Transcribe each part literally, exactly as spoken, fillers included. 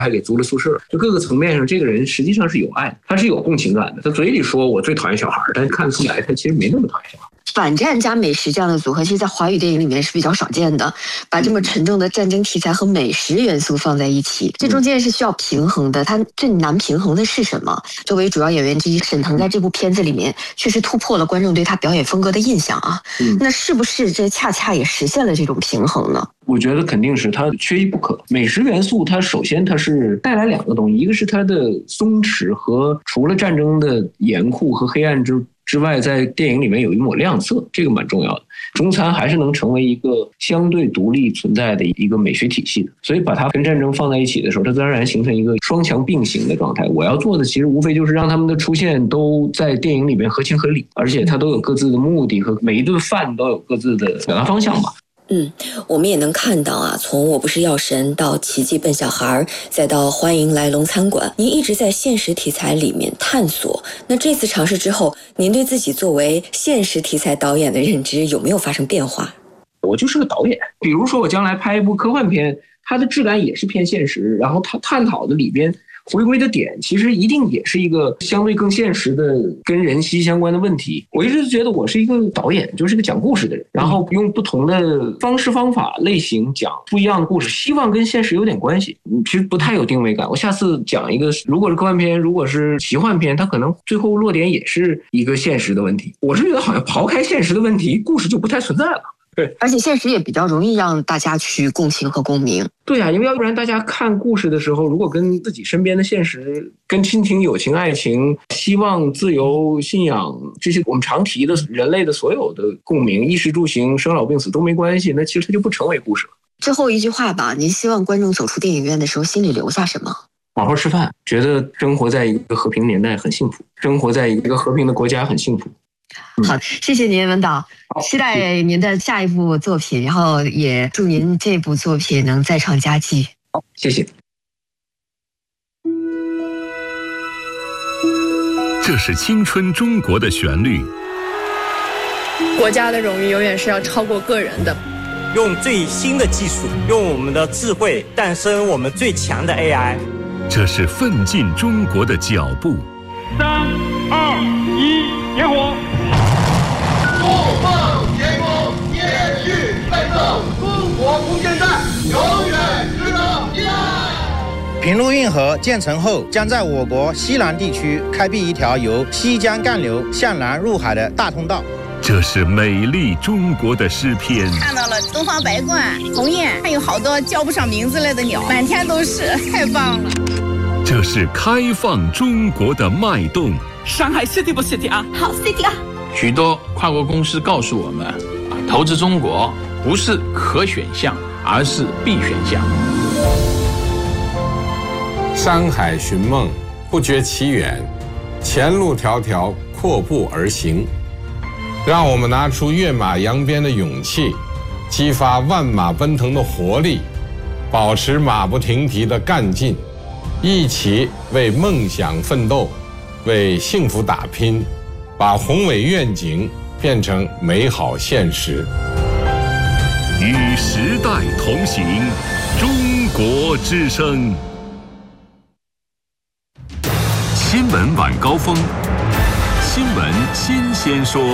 还给租了宿舍。就各个层面上，这个人实际上是有爱的，他是有共情感的。他嘴里说我最讨厌小孩，但是看得出来他其实没那么讨厌小孩。 反战加美食这样的组合，其实在华语电影里面是比较少见的，把这么沉重的战争题材和美食元素放在一起，这中间是需要平衡的。它最难平衡的是什么？作为主要演员之一，沈腾在这部片子里面确实突破了观众对他表演风格的印象啊。嗯、那是不是这恰恰也实现了这种平衡呢？ 我觉得肯定是它缺一不可。美食元素它首先它是带来两个东西，一个是它的松弛和除了战争的严酷和黑暗之之外，在电影里面有一抹亮色，这个蛮重要的。中餐还是能成为一个相对独立存在的一个美学体系的，所以把它跟战争放在一起的时候，它自然而然形成一个双强并行的状态。我要做的其实无非就是让他们的出现都在电影里面合情合理，而且它都有各自的目的和每一顿饭都有各自的表达方向吧。 嗯，我们也能看到啊，从我不是药神到奇迹笨小孩，再到欢迎来龙餐馆，您一直在现实题材里面探索。那这次尝试之后，您对自己作为现实题材导演的认知有没有发生变化？ 我就是个导演，比如说我将来拍一部科幻片，它的质感也是偏现实，然后它探讨的里边回归的点其实一定也是一个相对更现实的跟人息息相关的问题。我一直觉得我是一个导演，就是个讲故事的人，然后用不同的方式方法类型讲不一样的故事，希望跟现实有点关系。其实不太有定位感。我下次讲一个，如果是科幻片，如果是奇幻片，它可能最后落点也是一个现实的问题。我是觉得好像刨开现实的问题，故事就不太存在了。对， 而且现实也比较容易让大家去共情和共鸣。 对呀、啊，因为要不然大家看故事的时候，如果跟自己身边的现实、跟亲情、友情、爱情、希望、自由、信仰这些我们常提的人类的所有的共鸣，衣食住行、生老病死都没关系，那其实它就不成为故事了。 最后一句话吧，您希望观众走出电影院的时候心里留下什么？ 好好吃饭，觉得生活在一个和平年代很幸福，生活在一个和平的国家很幸福。 好，谢谢您，文导，期待您的下一部作品，然后也祝您这部作品能再创佳绩。 好，谢谢。 这是青春中国的旋律。 国家的荣誉永远是要超过个人的。 用最新的技术，用我们的智慧诞生我们最强的 A I。 这是奋进中国的脚步。 三二一，点火！ 不放天空，延续奋斗，中国空间站永远值得依赖。 平陆运河建成后，将在我国西南地区开辟一条由西江干流向南入海的大通道。 这是美丽中国的诗篇。 看到了东方白鹳、鸿雁，还有好多叫不上名字来的鸟，满天都是，太棒了。 这是开放中国的脉动。 上海 City 不 City 啊？ 好 City 啊！ 许多跨国公司告诉我们，啊，投资中国不是可选项，而是必选项。 山海寻梦，不觉其远，前路迢迢，阔步而行。让我们拿出跃马扬鞭的勇气，激发万马奔腾的活力，保持马不停蹄的干劲，一起为梦想奋斗，为幸福打拼，把宏伟愿景变成美好现实。 与时代同行，中国之声。新闻晚高峰，新闻新鲜说。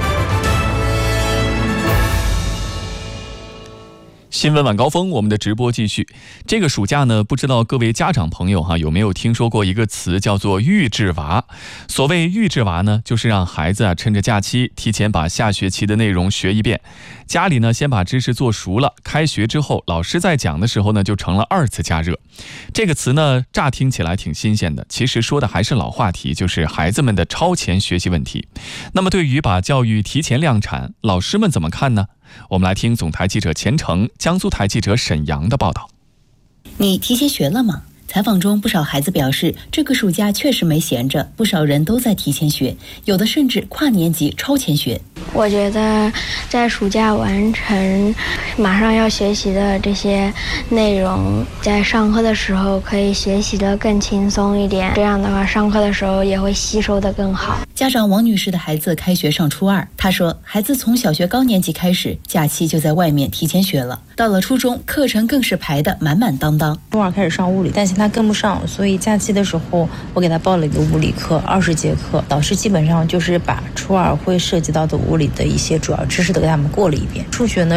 新闻晚高峰，我们的直播继续。这个暑假呢，不知道各位家长朋友哈有没有听说过一个词，叫做预制娃。所谓预制娃呢，就是让孩子啊趁着假期提前把下学期的内容学一遍，家里呢先把知识做熟了，开学之后老师在讲的时候呢就成了二次加热。这个词呢乍听起来挺新鲜的，其实说的还是老话题，就是孩子们的超前学习问题。那么对于把教育提前量产，老师们怎么看呢？我们来听总台记者钱程、江苏台记者沈阳的报道。 你提前学了吗？采访中，不少孩子表示，这个暑假确实没闲着，不少人都在提前学，有的甚至跨年级超前学。 我觉得在暑假完成马上要学习的这些内容，在上课的时候可以学习得更轻松一点，这样的话上课的时候也会吸收得更好。 家长王女士的孩子开学上初二，她说孩子从小学高年级开始，假期就在外面提前学了，到了初中课程更是排得满满当当。 初二开始上物理，但是他他跟不上，所以假期的时候我给他报了一个物理课，二十节课，导师基本上就是把初二会涉及到的物理的一些主要知识都给他们过了一遍。数学呢